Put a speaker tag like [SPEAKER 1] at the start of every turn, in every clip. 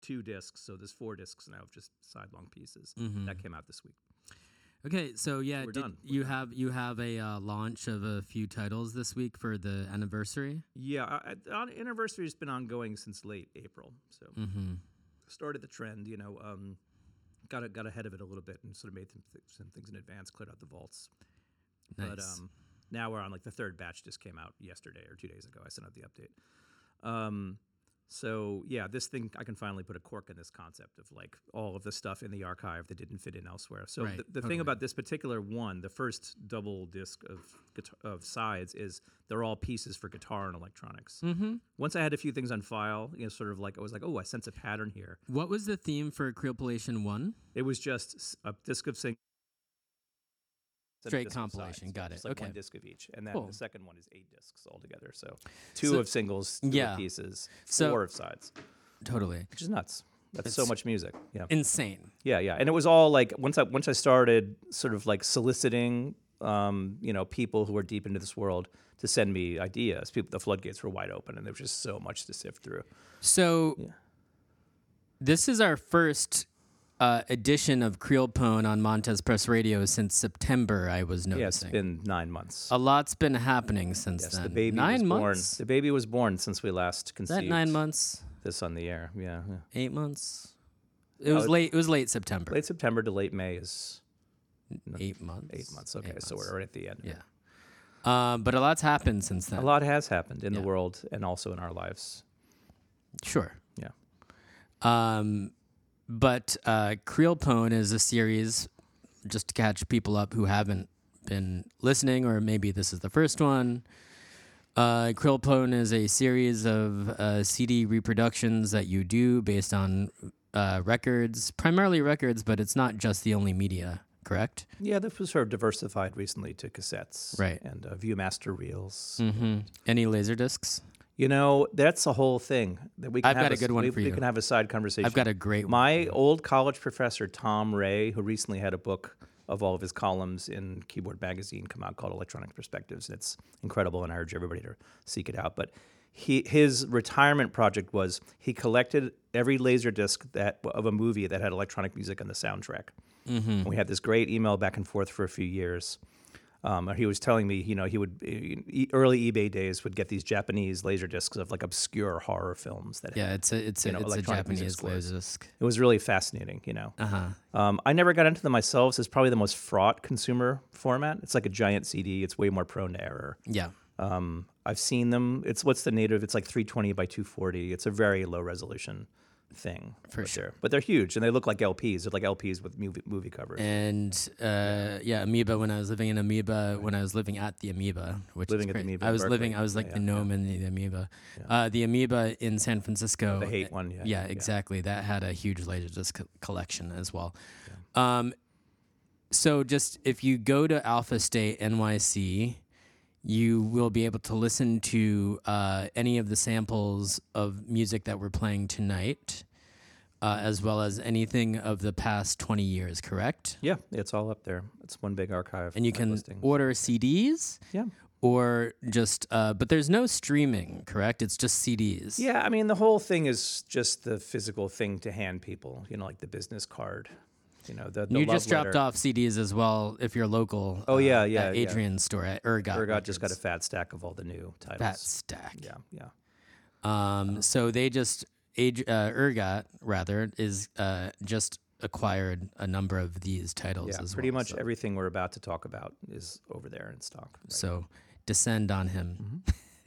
[SPEAKER 1] 2 discs, so there's 4 discs now of just side-long pieces.
[SPEAKER 2] Mm-hmm.
[SPEAKER 1] That came out this week.
[SPEAKER 2] Okay, so yeah,
[SPEAKER 1] We're done.
[SPEAKER 2] you have a launch of a few titles this week for the anniversary?
[SPEAKER 1] Yeah, anniversary has been ongoing since late April, so started the trend. Got ahead of it a little bit and sort of made some things in advance, cleared out the vaults.
[SPEAKER 2] Nice.
[SPEAKER 1] But now we're on like the 3rd batch just came out yesterday or 2 days ago. I sent out the update. So yeah, this thing, I can finally put a cork in this concept of like all of the stuff in the archive that didn't fit in elsewhere. So
[SPEAKER 2] Right,
[SPEAKER 1] the thing about this particular one, the first double disc of sides, is they're all pieces for guitar and electronics.
[SPEAKER 2] Mm-hmm.
[SPEAKER 1] Once I had a few things on file, sort of like I was like, oh, I sense a pattern here.
[SPEAKER 2] What was the theme for Creolpilation 1?
[SPEAKER 1] It was just a disc of singles.
[SPEAKER 2] Straight compilation, got it.
[SPEAKER 1] Just like
[SPEAKER 2] Okay.
[SPEAKER 1] 1 disc of each, and then
[SPEAKER 2] Cool.
[SPEAKER 1] the second one is 8 discs altogether. So 2 of singles, 2
[SPEAKER 2] yeah.
[SPEAKER 1] of pieces,
[SPEAKER 2] So-
[SPEAKER 1] 4 of sides,
[SPEAKER 2] Totally.
[SPEAKER 1] which is nuts. That's
[SPEAKER 2] It's
[SPEAKER 1] so much music. Yeah,
[SPEAKER 2] Insane.
[SPEAKER 1] yeah, and it was all like once I started sort of like soliciting, people who were deep into this world to send me ideas. The floodgates were wide open, and there was just so much to sift through.
[SPEAKER 2] So this is our first edition of Creolpone on Montez Press Radio since September, I was
[SPEAKER 1] Yeah, it's
[SPEAKER 2] noticing.
[SPEAKER 1] been 9 months.
[SPEAKER 2] A lot's been happening since
[SPEAKER 1] Yes,
[SPEAKER 2] then.
[SPEAKER 1] the baby
[SPEAKER 2] 9
[SPEAKER 1] was born.
[SPEAKER 2] months?
[SPEAKER 1] The baby was born since we last
[SPEAKER 2] Is
[SPEAKER 1] conceived
[SPEAKER 2] that 9 months?
[SPEAKER 1] this on the air. Yeah.
[SPEAKER 2] 8 months? It was late. It was late September.
[SPEAKER 1] Late September to late May is
[SPEAKER 2] 8 months.
[SPEAKER 1] 8 months. Okay,
[SPEAKER 2] 8
[SPEAKER 1] so
[SPEAKER 2] months.
[SPEAKER 1] we're right at the end.
[SPEAKER 2] Yeah. But a lot's happened since then.
[SPEAKER 1] A lot has happened in the
[SPEAKER 2] Yeah.
[SPEAKER 1] world and also in our lives.
[SPEAKER 2] Sure.
[SPEAKER 1] Yeah.
[SPEAKER 2] But Creolpone is a series, just to catch people up who haven't been listening, or maybe this is the first one. Creolpone is a series of CD reproductions that you do based on records, primarily records, but it's not just the only media, correct?
[SPEAKER 1] Yeah, this was sort of diversified recently to cassettes.
[SPEAKER 2] Right.
[SPEAKER 1] And ViewMaster reels.
[SPEAKER 2] Mm-hmm. Any laser discs?
[SPEAKER 1] That's the whole thing. That we can
[SPEAKER 2] I've
[SPEAKER 1] have
[SPEAKER 2] got a good one for
[SPEAKER 1] we
[SPEAKER 2] you.
[SPEAKER 1] can have a side conversation.
[SPEAKER 2] I've got a great one.
[SPEAKER 1] My old college professor, Tom Ray, who recently had a book of all of his columns in Keyboard Magazine come out called Electronic Perspectives. It's incredible, and I urge everybody to seek it out. But his retirement project was he collected every laser disc of a movie that had electronic music on the soundtrack. Mm-hmm. We had this great email back and forth for a few years. He was telling me, he would early eBay days would get these Japanese laser discs of like obscure horror films that
[SPEAKER 2] it's a
[SPEAKER 1] electronic music
[SPEAKER 2] Japanese
[SPEAKER 1] scores.
[SPEAKER 2] laser disc.
[SPEAKER 1] It was really fascinating,
[SPEAKER 2] Uh-huh.
[SPEAKER 1] I never got into them myself. It's probably the most fraught consumer format. It's like a giant CD. It's way more prone to error.
[SPEAKER 2] Yeah.
[SPEAKER 1] I've seen them. What's the native? It's like 320 by 240. It's a very low resolution thing.
[SPEAKER 2] For sure.
[SPEAKER 1] But they're huge, and they look like LPs. They're like LPs with movie covers.
[SPEAKER 2] And Amoeba. When I was living in Amoeba, when I was living at the Amoeba, which
[SPEAKER 1] Living
[SPEAKER 2] is
[SPEAKER 1] at the
[SPEAKER 2] great.
[SPEAKER 1] Amoeba
[SPEAKER 2] I
[SPEAKER 1] in
[SPEAKER 2] was
[SPEAKER 1] Berkeley.
[SPEAKER 2] living. I was like
[SPEAKER 1] Yeah,
[SPEAKER 2] the gnome in the Amoeba. The Amoeba in San Francisco.
[SPEAKER 1] The hate one.
[SPEAKER 2] Yeah, exactly. That had a huge laser disc collection as well. So just if you go to Alpha State NYC, you will be able to listen to any of the samples of music that we're playing tonight, as well as anything of the past 20 years, correct?
[SPEAKER 1] Yeah, it's all up there. It's one big archive.
[SPEAKER 2] And you
[SPEAKER 1] of
[SPEAKER 2] can
[SPEAKER 1] listings.
[SPEAKER 2] order CDs?
[SPEAKER 1] Yeah.
[SPEAKER 2] Or just, but there's no streaming, correct? It's just CDs.
[SPEAKER 1] Yeah, I mean, the whole thing is just the physical thing to hand people, like the business card. The
[SPEAKER 2] You
[SPEAKER 1] love
[SPEAKER 2] just dropped
[SPEAKER 1] letter.
[SPEAKER 2] off CDs as well if you're local.
[SPEAKER 1] Oh, yeah,
[SPEAKER 2] At Adrian's store at Ergot.
[SPEAKER 1] Ergot just got a
[SPEAKER 2] Records.
[SPEAKER 1] fat stack of all the new titles.
[SPEAKER 2] Fat stack.
[SPEAKER 1] Yeah.
[SPEAKER 2] So they just Ergot rather is just acquired a number of these titles
[SPEAKER 1] Yeah,
[SPEAKER 2] as
[SPEAKER 1] pretty
[SPEAKER 2] well.
[SPEAKER 1] much
[SPEAKER 2] So,
[SPEAKER 1] everything we're about to talk about is over there in stock. Right?
[SPEAKER 2] so descend on him.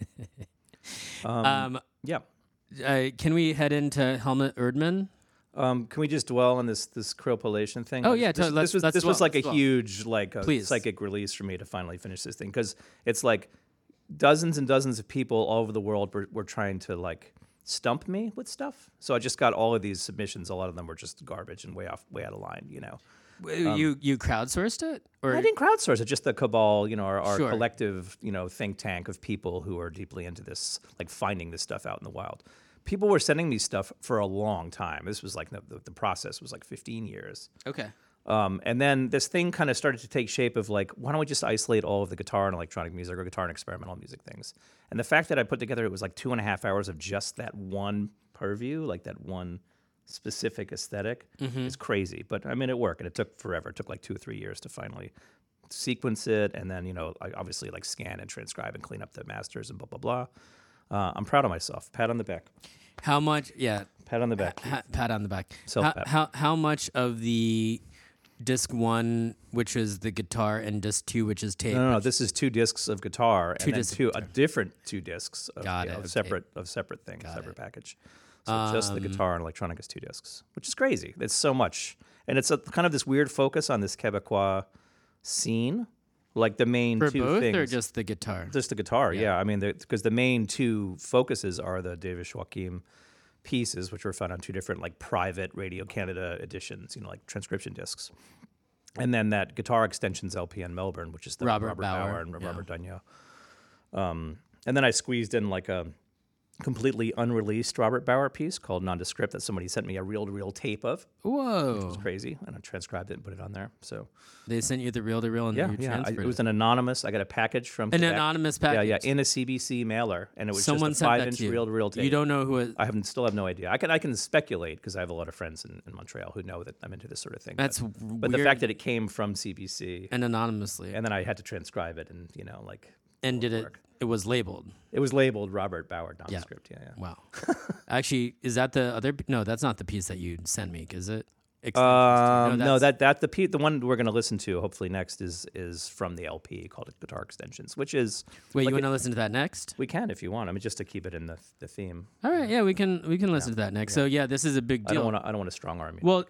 [SPEAKER 1] Yeah.
[SPEAKER 2] Can we head into Helmut Erdmann?
[SPEAKER 1] Can we just dwell on this Creolpilation thing?
[SPEAKER 2] Oh, yeah,
[SPEAKER 1] this,
[SPEAKER 2] let's
[SPEAKER 1] this was
[SPEAKER 2] dwell,
[SPEAKER 1] like
[SPEAKER 2] let's
[SPEAKER 1] a
[SPEAKER 2] dwell.
[SPEAKER 1] huge
[SPEAKER 2] Please.
[SPEAKER 1] psychic release for me to finally finish this thing, because it's like dozens and dozens of people all over the world were trying to like stump me with stuff. So I just got all of these submissions. A lot of them were just garbage and way out of line.
[SPEAKER 2] You crowdsourced it, or
[SPEAKER 1] I didn't crowdsource it. Just the cabal, our
[SPEAKER 2] Sure.
[SPEAKER 1] collective, think tank of people who are deeply into this, like finding this stuff out in the wild. People were sending me stuff for a long time. This was like the process was like 15 years.
[SPEAKER 2] okay?
[SPEAKER 1] And then this thing kind of started to take shape of like, why don't we just isolate all of the guitar and electronic music or guitar and experimental music things? And the fact that I put together, it was like 2.5 hours of just that one purview, like that one specific aesthetic
[SPEAKER 2] Mm-hmm.
[SPEAKER 1] is crazy. But I mean, it worked, and it took forever. It took like 2 or 3 years to finally sequence it, and then obviously like scan and transcribe and clean up the masters and blah blah blah. I'm proud of myself. Pat on the back.
[SPEAKER 2] How much? Yeah,
[SPEAKER 1] Pat on the back.
[SPEAKER 2] pat on the back.
[SPEAKER 1] Self-pat.
[SPEAKER 2] How much of the disc 1, which is the guitar, and disc 2, which is tape?
[SPEAKER 1] No. This is 2 discs of guitar, and then
[SPEAKER 2] discs of
[SPEAKER 1] a different 2 discs of,
[SPEAKER 2] Got it,
[SPEAKER 1] of
[SPEAKER 2] okay.
[SPEAKER 1] separate things, separate package. So just the guitar and electronic is 2 discs, which is crazy. It's so much, and it's kind of this weird focus on this Quebecois scene, like the main
[SPEAKER 2] For
[SPEAKER 1] 2
[SPEAKER 2] both,
[SPEAKER 1] things.
[SPEAKER 2] or just the guitar?
[SPEAKER 1] Just the guitar, yeah. I mean, because the main 2 focuses are the David Joachim pieces, which were found on 2 different like private Radio Canada editions, like transcription discs. And then that Guitar Extensions LP in Melbourne, which is the
[SPEAKER 2] Robert
[SPEAKER 1] Bauer
[SPEAKER 2] Bauer,
[SPEAKER 1] and
[SPEAKER 2] yeah.
[SPEAKER 1] Robert Dugnaud. And then I squeezed in like a completely unreleased Robert Bauer piece called Nondescript that somebody sent me a reel-to-reel tape of.
[SPEAKER 2] Whoa!
[SPEAKER 1] It's crazy, and I transcribed it and put it on there. So
[SPEAKER 2] They sent you the reel-to-reel, and you transferred
[SPEAKER 1] it was an anonymous. I got a package from
[SPEAKER 2] an
[SPEAKER 1] Quebec.
[SPEAKER 2] anonymous package.
[SPEAKER 1] Yeah, in a CBC mailer, and it was
[SPEAKER 2] Someone
[SPEAKER 1] just a
[SPEAKER 2] sent that
[SPEAKER 1] 5-inch
[SPEAKER 2] to you.
[SPEAKER 1] reel-to-reel tape.
[SPEAKER 2] You don't know who it.
[SPEAKER 1] Still have no idea. I can speculate because I have a lot of friends in Montreal who know that I'm into this sort of thing.
[SPEAKER 2] That's
[SPEAKER 1] but the
[SPEAKER 2] weird.
[SPEAKER 1] fact that it came from CBC
[SPEAKER 2] And anonymously,
[SPEAKER 1] and then I had to transcribe it and
[SPEAKER 2] and did it?
[SPEAKER 1] work.
[SPEAKER 2] It was labeled.
[SPEAKER 1] It was labeled Robert Bauer Nondescript. Yeah.
[SPEAKER 2] Wow. Actually, is that the other? No, that's not the piece that you sent me. Is it?
[SPEAKER 1] No, that the one we're going to listen to hopefully next is from the LP called Guitar Extensions, which is
[SPEAKER 2] Wait,
[SPEAKER 1] like
[SPEAKER 2] you want to listen to that next?
[SPEAKER 1] we can if you want. I mean, just to keep it in the theme.
[SPEAKER 2] All right, yeah, we can listen to that next. So yeah, this is a big
[SPEAKER 1] I
[SPEAKER 2] deal.
[SPEAKER 1] don't want to strong arm you.
[SPEAKER 2] Well,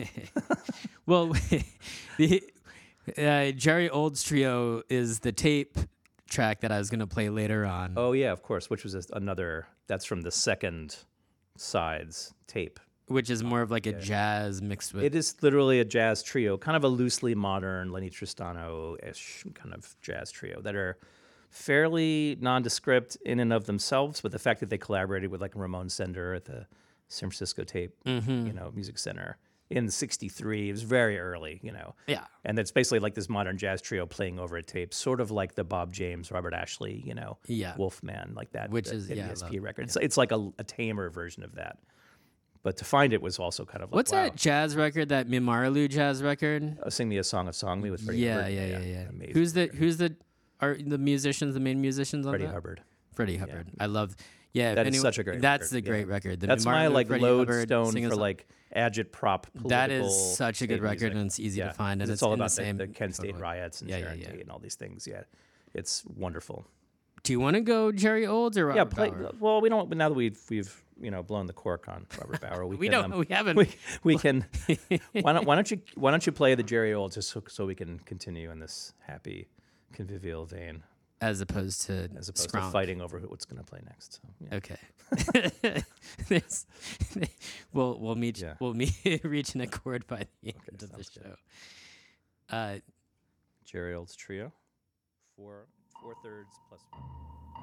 [SPEAKER 2] well, the Jerry Old's Trio is the tape track that I was going to play later on.
[SPEAKER 1] Oh yeah, of course. Which was another. That's from the second side's tape.
[SPEAKER 2] Which is more of like a jazz mixed with.
[SPEAKER 1] It is literally a jazz trio, kind of a loosely modern Lenny Tristano-ish kind of jazz trio that are fairly nondescript in and of themselves, but the fact that they collaborated with like Ramon Sender at the San Francisco Tape, Music Center in '63, it was very early,
[SPEAKER 2] Yeah.
[SPEAKER 1] And it's basically like this modern jazz trio playing over a tape, sort of like the Bob James, Robert Ashley,
[SPEAKER 2] Yeah.
[SPEAKER 1] Wolfman, like that,
[SPEAKER 2] Which is, yeah, I
[SPEAKER 1] ESP
[SPEAKER 2] love-
[SPEAKER 1] record. It's like a tamer version of that. But to find it was also kind of like,
[SPEAKER 2] What's
[SPEAKER 1] wow.
[SPEAKER 2] that jazz record? That Mimarlu jazz record?
[SPEAKER 1] Sing Me a Song of Song Me with Freddie
[SPEAKER 2] Yeah.
[SPEAKER 1] Hubbard. Amazing.
[SPEAKER 2] Who's the are the musicians, the main musicians on
[SPEAKER 1] Freddie
[SPEAKER 2] that?
[SPEAKER 1] Hubbard.
[SPEAKER 2] Freddie Hubbard. I love. Yeah,
[SPEAKER 1] That is such a great
[SPEAKER 2] That's
[SPEAKER 1] record,
[SPEAKER 2] the great record. The
[SPEAKER 1] That's my
[SPEAKER 2] Mimarlu,
[SPEAKER 1] like
[SPEAKER 2] Freddie Hubbard
[SPEAKER 1] lodestone
[SPEAKER 2] singing
[SPEAKER 1] for
[SPEAKER 2] song.
[SPEAKER 1] like agitprop political.
[SPEAKER 2] That is such a good
[SPEAKER 1] state
[SPEAKER 2] record,
[SPEAKER 1] music.
[SPEAKER 2] and it's easy to find, and
[SPEAKER 1] it's all
[SPEAKER 2] in
[SPEAKER 1] about
[SPEAKER 2] the same
[SPEAKER 1] the Kent State
[SPEAKER 2] totally.
[SPEAKER 1] riots and
[SPEAKER 2] Yeah,
[SPEAKER 1] Sharon
[SPEAKER 2] yeah.
[SPEAKER 1] Tate and all these things. Yeah, it's wonderful.
[SPEAKER 2] Do you want to go Jerry Olds or Robert
[SPEAKER 1] Yeah, play.
[SPEAKER 2] Bauer?
[SPEAKER 1] Well, we don't. Now that we've blown the cork on Robert Bauer,
[SPEAKER 2] We
[SPEAKER 1] can,
[SPEAKER 2] don't. We haven't.
[SPEAKER 1] we can. Why don't you play the Jerry Olds just so we can continue in this happy, convivial vein
[SPEAKER 2] as opposed to
[SPEAKER 1] as opposed
[SPEAKER 2] Skronk.
[SPEAKER 1] to fighting over what's going to play next. So, yeah.
[SPEAKER 2] Okay. we'll meet.
[SPEAKER 1] Yeah.
[SPEAKER 2] We'll reach an accord by the end of the
[SPEAKER 1] sounds
[SPEAKER 2] show.
[SPEAKER 1] Jerry Olds Trio, 4/3 plus 1.